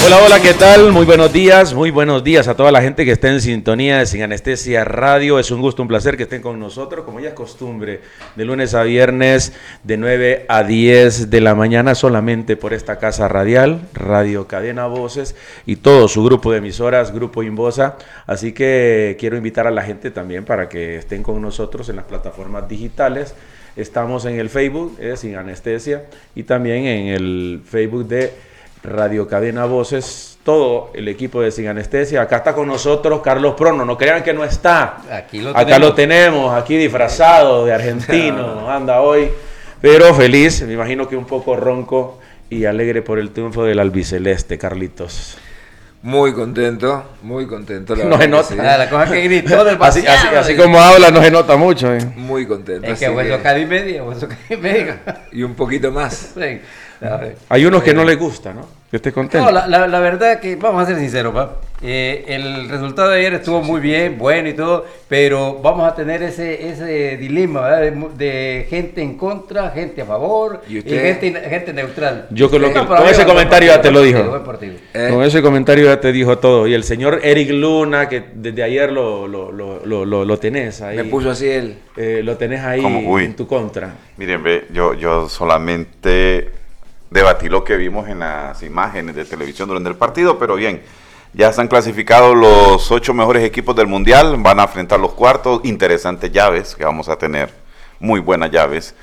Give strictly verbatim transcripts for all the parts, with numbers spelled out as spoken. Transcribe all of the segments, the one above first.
Hola, hola, ¿qué tal? Muy buenos días, muy buenos días a toda la gente que está en sintonía de Sin Anestesia Radio. Es un gusto, un placer que estén con nosotros, como ya es costumbre, de lunes a viernes, de nueve a diez de la mañana, solamente por esta casa radial, Radio Cadena Voces, y todo su grupo de emisoras, Grupo Invosa. Así que quiero invitar a la gente también para que estén con nosotros en las plataformas digitales. Estamos en el Facebook, eh, Sin Anestesia, y también en el Facebook de Radio Cadena Voces, todo el equipo de Sin Anestesia. Acá está con nosotros Carlos Prono, no crean que no está, aquí lo acá tenemos. lo tenemos, aquí disfrazado de argentino, anda hoy, pero feliz, me imagino que un poco ronco y alegre por el triunfo del albiceleste, Carlitos. Muy contento, muy contento. La no se nota. sí. Ah, la cosa que gritó del así, así, así como habla no se nota mucho. Eh. Muy contento. Es que hueso cada y media, hueso cada y media. Y un poquito más. Sí. Hay unos que no les gusta, ¿no? Que esté contento. No, la, la, la verdad que, vamos a ser sinceros, ¿va? Eh, el resultado de ayer estuvo muy bien, bueno y todo, pero vamos a tener ese, ese dilema, ¿verdad? De, de gente en contra, gente a favor y, y gente, gente neutral. Yo con, lo que, no, con ese comentario ya te lo dijo. Buen partido. Eh. Con ese comentario ya te dijo todo. Y el señor Eric Luna, que desde ayer lo, lo, lo, lo, lo, lo tenés ahí. Me puso así él. Eh, lo tenés ahí en tu contra. Miren, ve, yo, yo solamente debatí lo que vimos en las imágenes de televisión durante el partido, pero bien, ya están clasificados los ocho mejores equipos del Mundial, van a enfrentar los cuartos, interesantes llaves que vamos a tener, muy buenas llaves.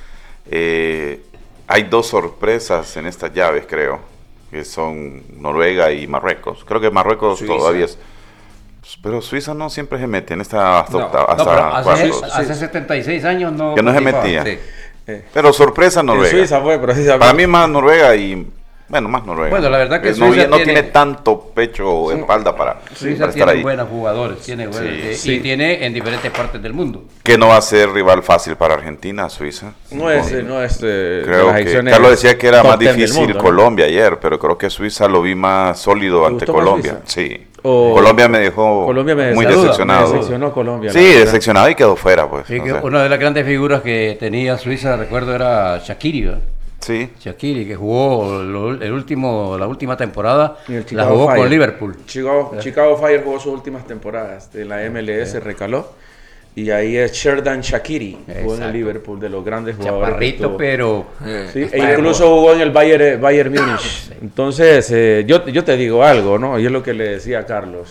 Eh, hay dos sorpresas en estas llaves, creo, que son Noruega y Marruecos. Creo que Marruecos Suiza. todavía es... Pero Suiza no siempre se mete en esta hasta, no, hasta no, pero hace, cuartos. hace setenta y seis años no... Que no se metía. Sí. Pero sorpresa Noruega. En Suiza fue, pero sí Para mí más Noruega y... Bueno, más Noruega. Bueno, la verdad que no, Suiza no tiene, tiene tanto pecho o espalda para, Suiza para estar tiene ahí. buenos jugadores, tiene buenos, Sí, eh, sí. y tiene en diferentes partes del mundo. Que no va a ser rival fácil para Argentina, Suiza. No es, no es eh, Creo de las que Carlos decía que era más top ten del difícil mundo, ¿no? Colombia ayer, pero creo que Suiza lo vi más sólido ante gustó más Colombia. Suiza? Sí. O- Colombia me dejó Colombia me muy desaluda, decepcionado. me decepcionó Colombia. Sí, la verdad. decepcionado y quedó fuera, pues. Sí, o que sea, una de las grandes figuras que tenía Suiza, recuerdo, era Shaqiri, ¿verdad? sí. Shaqiri, que jugó lo- el último, la última temporada, Y el la Chicago jugó Fire. con Liverpool. Chicago, Chicago Fire jugó sus últimas temporadas de la M L S, recaló. Y ahí es Xherdan Shaqiri, jugó en el Exacto. Liverpool, de los grandes jugadores. que Chaparrito, tuvo. pero... Eh, Sí, e Extremo. incluso jugó en el Bayern, Bayern Múnich. Entonces, eh, yo, yo te digo algo, ¿no? Y es lo que le decía a Carlos.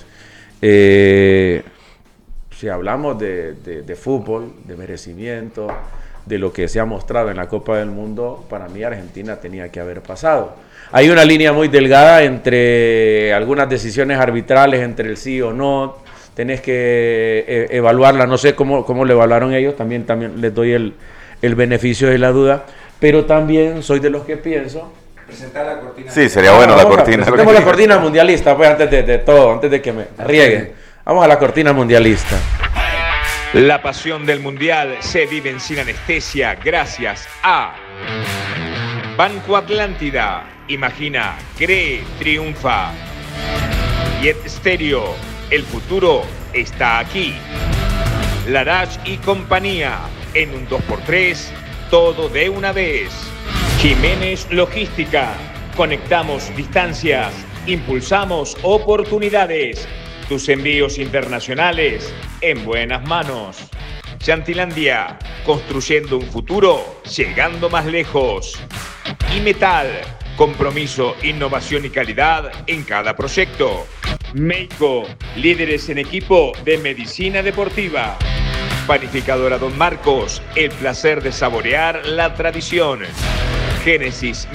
Eh, si hablamos de, de, de fútbol, de merecimiento, de lo que se ha mostrado en la Copa del Mundo, para mí Argentina tenía que haber pasado. Hay una línea muy delgada entre algunas decisiones arbitrales, entre el sí o no. Tenés que eh, evaluarla, no sé cómo, cómo lo evaluaron ellos, también, también les doy el, el beneficio de la duda, pero también soy de los que pienso... Presentar la cortina. Sí, sería bueno la Vamos a- cortina. presentemos la cortina mundialista, pues antes de, de todo, antes de que me rieguen. Vamos a la cortina mundialista. La pasión del Mundial se vive en Sin Anestesia gracias a Banco Atlántida. Imagina, cree, triunfa. Jet Stereo, el futuro está aquí. Larache y compañía, en un dos por tres, todo de una vez. Jiménez Logística, conectamos distancias, impulsamos oportunidades. Tus envíos internacionales en buenas manos. Chantilandia, construyendo un futuro, llegando más lejos. Y Metal, compromiso, innovación y calidad en cada proyecto. Meiko, líderes en equipo de medicina deportiva. Panificadora Don Marcos, el placer de saborear la tradición. Génesis